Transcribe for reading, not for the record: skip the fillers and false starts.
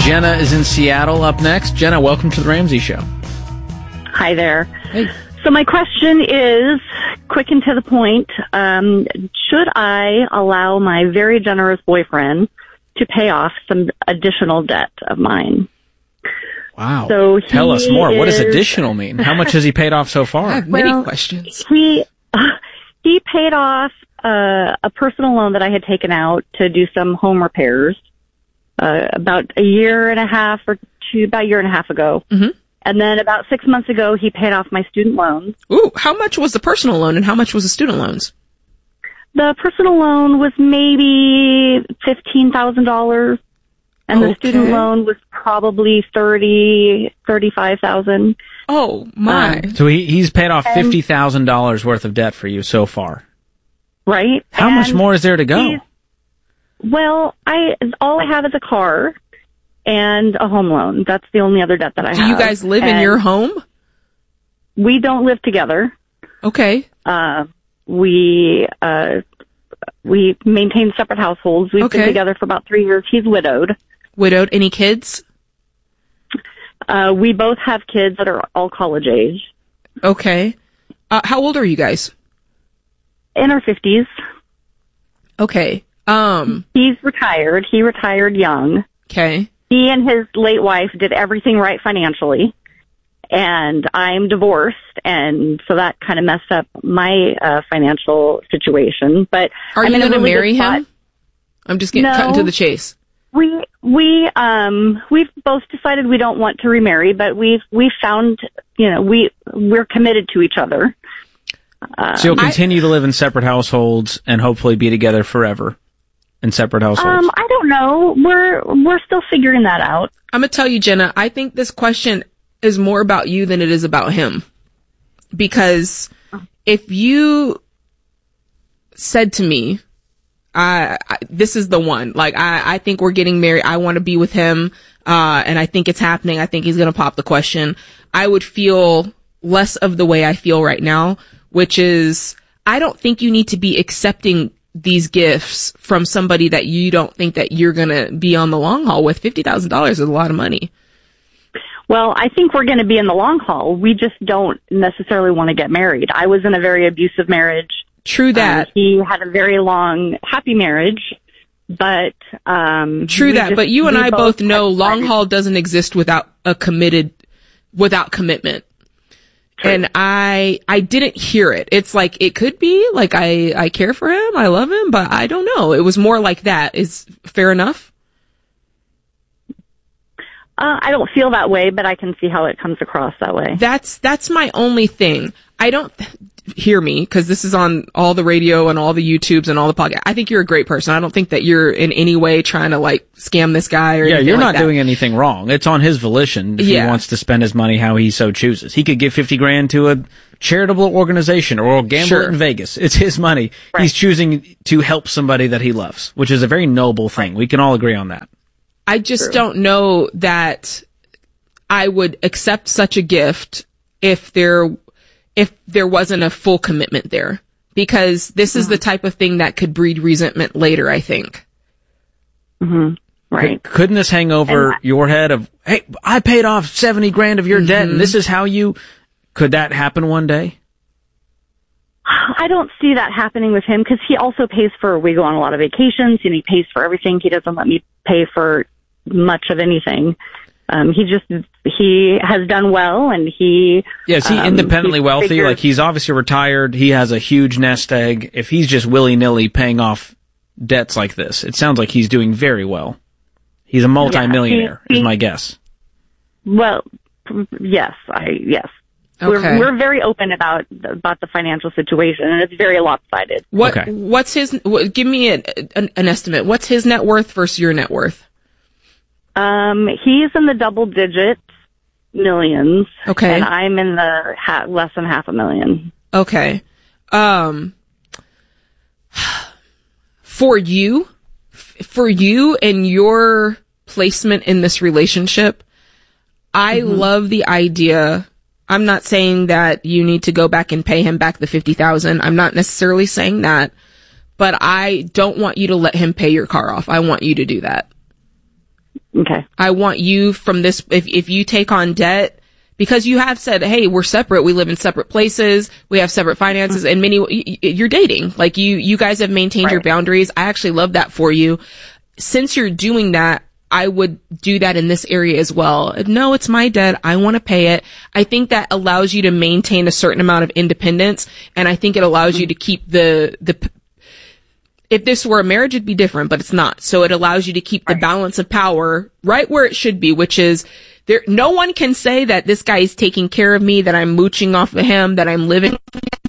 Jenna is in Seattle up next. Jenna, welcome to the Ramsey Show. Hi there. Hey. So my question is, quick and to the point, should I allow my very generous boyfriend to pay off some additional debt of mine? Wow. So tell us more. What does additional mean? How much has he paid off so far? I have many questions. He paid off a personal loan that I had taken out to do some home repairs about a year and a half ago. Mm-hmm. And then about 6 months ago, he paid off my student loans. Ooh, how much was the personal loan and how much was the student loans? The personal loan was maybe $15,000, and the student loan was probably $35,000. Oh my! So he's paid off $50,000 worth of debt for you so far, right? How much more is there to go? Well, all I have is a car and a home loan. That's the only other debt that I have. Do you guys live in your home? We don't live together. Okay. We maintain separate households. We've been together for about 3 years. He's widowed. Widowed. Any kids? We both have kids that are all college age. Okay. How old are you guys? In our 50s. Okay. He's retired. He retired young. Okay. He and his late wife did everything right financially. And I'm divorced, and so that kind of messed up my financial situation. But are you going to marry him? I'm just getting cut into the chase. We've both decided we don't want to remarry, but we've found, we're committed to each other. So you'll continue to live in separate households and hopefully be together forever in separate households. I don't know. We're still figuring that out. I'm gonna tell you, Jenna. I think this question is more about you than it is about him, because if you said to me, this is the one, like, I think we're getting married, I want to be with him, and I think it's happening, I think he's going to pop the question, I would feel less of the way I feel right now, which is, I don't think you need to be accepting these gifts from somebody that you don't think that you're going to be on the long haul with. $50,000 is a lot of money. Well, I think we're going to be in the long haul. We just don't necessarily want to get married. I was in a very abusive marriage. True that. He had a very long, happy marriage, but true that. But you and I both know long haul doesn't exist without commitment. True. And I didn't hear it. It's like, it could be like, I care for him, I love him, but I don't know. It was more like that. Is fair enough? I don't feel that way, but I can see how it comes across that way. That's my only thing. I don't hear me, because this is on all the radio and all the YouTubes and all the podcasts. I think you're a great person. I don't think that you're in any way trying to like scam this guy or anything. You're not doing anything wrong. It's on his volition if he wants to spend his money how he so chooses. He could give $50,000 to a charitable organization or gamble it in Vegas. It's his money. Right. He's choosing to help somebody that he loves, which is a very noble thing. We can all agree on that. I just don't know that I would accept such a gift if there wasn't a full commitment there, because this is the type of thing that could breed resentment later, I think. Mm-hmm. Right. Couldn't this hang over your head of, hey, I paid off $70,000 of your debt and this is how could that happen one day? I don't see that happening with him, because he also pays we go on a lot of vacations and he pays for everything. He doesn't let me pay for much of anything. He has done well, and he... Yeah, is he independently wealthy? Like, he's obviously retired, he has a huge nest egg. If he's just willy-nilly paying off debts like this, it sounds like he's doing very well. He's a multimillionaire, is my guess. Well, yes. Yes. Okay. We're very open about the financial situation, and it's very lopsided. What's his... give me an estimate. What's his net worth versus your net worth? He's in the double digits, millions. Okay. And I'm in the less than $500,000. Okay. For you and your placement in this relationship, I love the idea. I'm not saying that you need to go back and pay him back the $50,000. I'm not necessarily saying that, but I don't want you to let him pay your car off. I want you to do that. Okay. I want you from this, if you take on debt, because you have said, hey, we're separate. We live in separate places. We have separate finances, and you're dating. Like you guys have maintained your boundaries. I actually love that for you. Since you're doing that, I would do that in this area as well. No, it's my debt. I want to pay it. I think that allows you to maintain a certain amount of independence. And I think it allows you to keep if this were a marriage, it'd be different, but it's not. So it allows you to keep the balance of power right where it should be, which is no one can say that this guy is taking care of me, that I'm mooching off of him, that I'm living